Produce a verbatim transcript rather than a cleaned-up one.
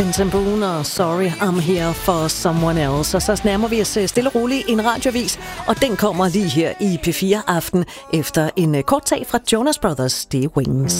Benson Boone og Sorry I'm Here for Someone Else. Og så nærmer vi os stille og roligt en radiovis, og den kommer lige her i P fire Aften efter en kort tag fra Jonas Brothers, det er Wings.